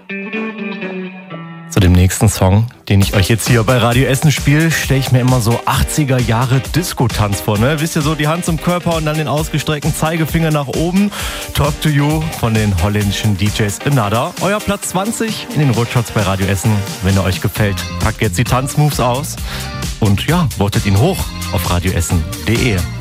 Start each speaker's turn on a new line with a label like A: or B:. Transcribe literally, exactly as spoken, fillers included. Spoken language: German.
A: Zu dem nächsten Song, den ich euch jetzt hier bei Radio Essen spiele, stelle ich mir immer so achtziger Jahre Disco-Tanz vor, ne? Wisst ihr, so die Hand zum Körper und dann den ausgestreckten Zeigefinger nach oben. Talk to You von den holländischen D Js Another. Euer Platz zwanzig in den Roadshots bei Radio Essen. Wenn er euch gefällt, packt jetzt die Tanzmoves aus und ja, votet ihn hoch auf radioessen punkt de.